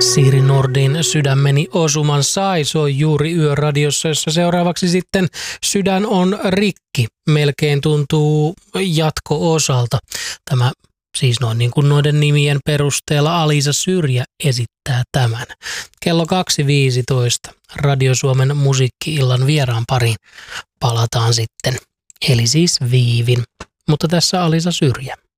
Siiri Nordin Sydämeni osuman sai soi juuri Yöradiossa, jossa seuraavaksi sitten Sydän on rikki. Melkein tuntuu jatko-osalta. Tämä siis noin niin kuin noiden nimien perusteella Alisa Syrjä esittää tämän. Kello 2.15 Radio Suomen musiikki-illan vieraan pariin palataan sitten. Eli siis Viivin, mutta tässä Alisa Syrjä.